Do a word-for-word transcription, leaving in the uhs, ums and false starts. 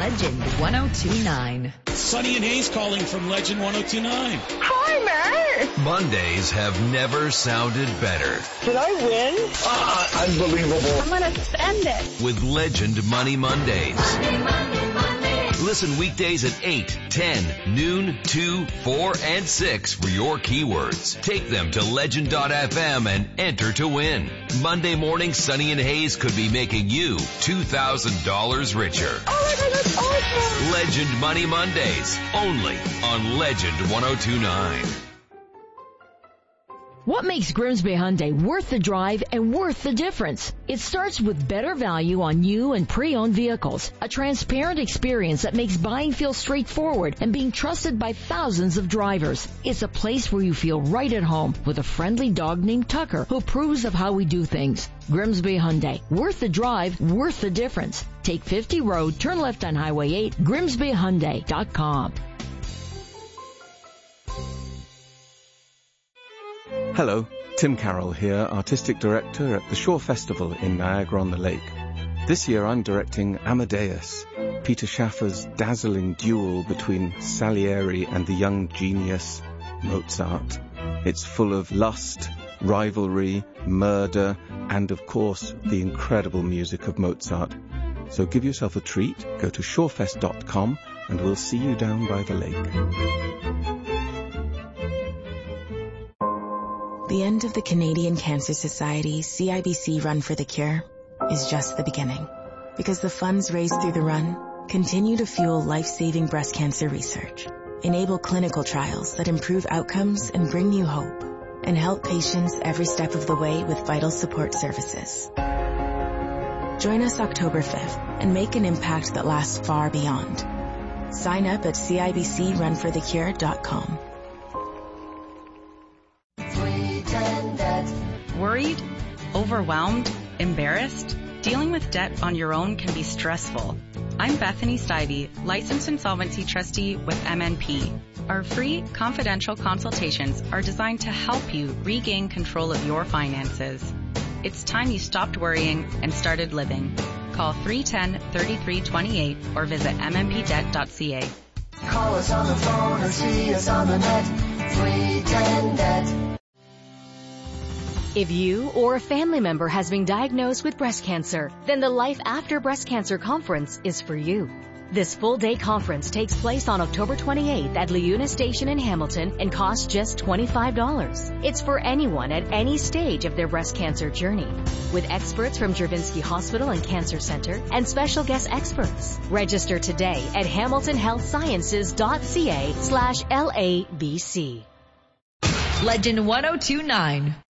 Legend one oh two point nine. Sonny and Hayes calling from Legend one oh two point nine. Hi, Matt. Mondays have never sounded better. Did I win? Ah, unbelievable. I'm going to spend it. With Legend Money Mondays. Monday, Monday, Monday. Listen weekdays at eight, ten, noon, two, four, and six for your keywords. Take them to legend dot f m and enter to win. Monday morning, Sonny and Hayes could be making you two thousand dollars richer. Oh my God, that's awesome. Legend Money Mondays, only on Legend one oh two point nine. What makes Grimsby Hyundai worth the drive and worth the difference? It starts with better value on new and pre-owned vehicles, a transparent experience that makes buying feel straightforward and being trusted by thousands of drivers. It's a place where you feel right at home with a friendly dog named Tucker who approves of how we do things. Grimsby Hyundai, worth the drive, worth the difference. Take fifty Road, turn left on Highway eight, grimsby hyundai dot com. Hello, Tim Carroll here, Artistic Director at the Shore Festival in Niagara-on-the-Lake. This year I'm directing Amadeus, Peter Schaffer's dazzling duel between Salieri and the young genius Mozart. It's full of lust, rivalry, murder, and of course the incredible music of Mozart. So give yourself a treat, go to shorefest dot com and we'll see you down by the lake. The end of the Canadian Cancer Society C I B C Run for the Cure is just the beginning, because the funds raised through the run continue to fuel life-saving breast cancer research, enable clinical trials that improve outcomes and bring you hope, and help patients every step of the way with vital support services. Join us October fifth and make an impact that lasts far beyond. Sign up at C I B C run for the cure dot com. Worried? Overwhelmed? Embarrassed? Dealing with debt on your own can be stressful. I'm Bethany Stivey, licensed insolvency trustee with M N P. Our free, confidential consultations are designed to help you regain control of your finances. It's time you stopped worrying and started living. Call three one zero, three three two eight or visit m m p debt dot c a. Call us on the phone or see us on the net. three ten debt. If you or a family member has been diagnosed with breast cancer, then the Life After Breast Cancer Conference is for you. This full-day conference takes place on October twenty-eighth at LaUna Station in Hamilton and costs just twenty-five dollars. It's for anyone at any stage of their breast cancer journey, with experts from Juravinski Hospital and Cancer Center and special guest experts. Register today at hamilton health sciences dot c a slash L A B C. Legend one oh two point nine.